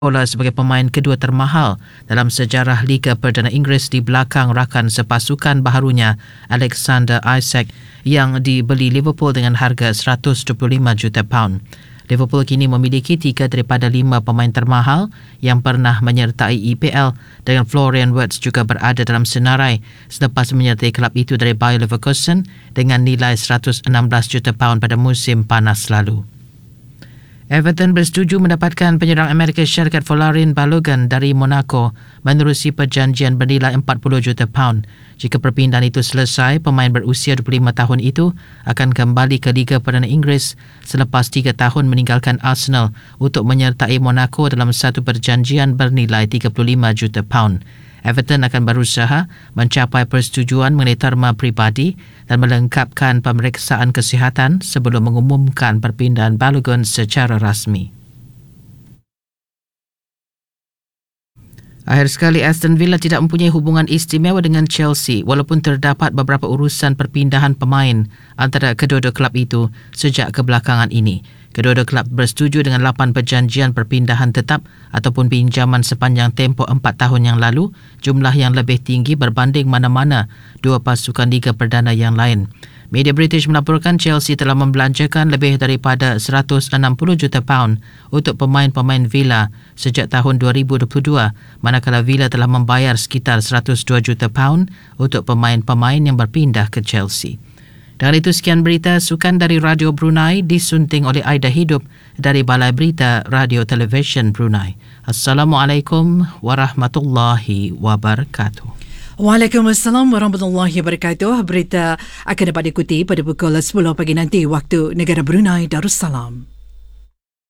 Guardiola sebagai pemain kedua termahal dalam sejarah Liga Perdana Inggeris di belakang rakan sepasukan baharunya Alexander Isak yang dibeli Liverpool dengan harga £125 juta. Liverpool kini memiliki 3 daripada 5 pemain termahal yang pernah menyertai EPL, dengan Florian Wirtz juga berada dalam senarai selepas menyertai kelab itu dari Bayer Leverkusen dengan nilai £116 juta pada musim panas lalu. Everton bersetuju mendapatkan penyerang Amerika Syarikat Folarin Balogun dari Monaco menerusi perjanjian bernilai £40 juta. Jika perpindahan itu selesai, pemain berusia 25 tahun itu akan kembali ke Liga Perdana Inggeris selepas 3 tahun meninggalkan Arsenal untuk menyertai Monaco dalam satu perjanjian bernilai £35 juta. Everton akan berusaha mencapai persetujuan mengenai terma pribadi dan melengkapkan pemeriksaan kesihatan sebelum mengumumkan perpindahan Balogun secara rasmi. Akhir sekali, Aston Villa tidak mempunyai hubungan istimewa dengan Chelsea walaupun terdapat beberapa urusan perpindahan pemain antara kedua-dua kelab itu sejak kebelakangan ini. Kedua-dua kelab bersetuju dengan 8 perjanjian perpindahan tetap ataupun pinjaman sepanjang tempoh 4 tahun yang lalu, jumlah yang lebih tinggi berbanding mana-mana dua pasukan Liga Perdana yang lain. Media British melaporkan Chelsea telah membelanjakan lebih daripada £160 juta untuk pemain-pemain Villa sejak tahun 2022, manakala Villa telah membayar sekitar £102 juta untuk pemain-pemain yang berpindah ke Chelsea. Dengan itu, sekian berita sukan dari Radio Brunei disunting oleh Aida Hidup dari Balai Berita Radio Television Brunei. Assalamualaikum warahmatullahi wabarakatuh. Waalaikumsalam warahmatullahi wabarakatuh. Berita akan dapat diikuti pada pukul 10 pagi nanti waktu negara Brunei Darussalam.